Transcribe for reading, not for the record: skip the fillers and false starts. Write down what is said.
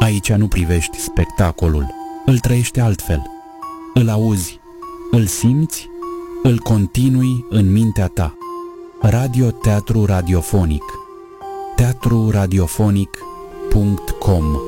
Aici nu privești spectacolul, îl trăiești altfel. Îl auzi, îl simți, îl continui în mintea ta. Radioteatru radiofonic. teatruradiofonic.com